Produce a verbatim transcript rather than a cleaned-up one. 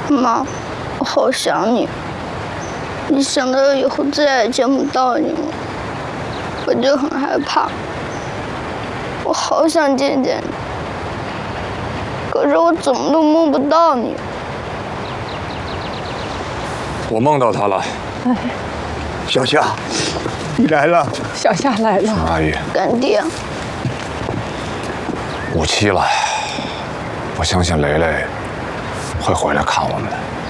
妈，我好想你。一想到以后再也见不到你了，我就很害怕。我好想见见你，可是我怎么都梦不到你。 我梦到他了。哎， 小夏，你来了。 小夏来了。 阿姨， 干爹， 五七了，我相信雷雷会回来看我们的。